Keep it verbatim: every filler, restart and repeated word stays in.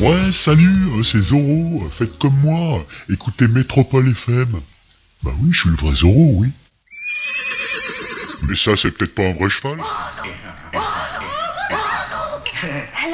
Ouais, salut, euh, c'est Zoro, euh, faites comme moi, euh, écoutez Métropole F M. Bah oui, je suis le vrai Zoro, oui. Mais ça, c'est peut-être pas un vrai cheval.